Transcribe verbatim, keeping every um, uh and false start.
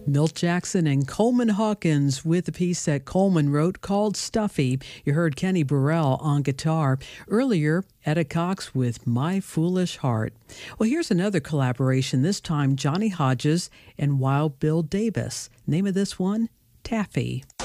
Milt Jackson and Coleman Hawkins with a piece that Coleman wrote called Stuffy. You heard Kenny Burrell on guitar. Earlier, Etta Cox with My Foolish Heart. Well, here's another collaboration, this time Johnny Hodges and Wild Bill Davis. Name of this one, Taffy.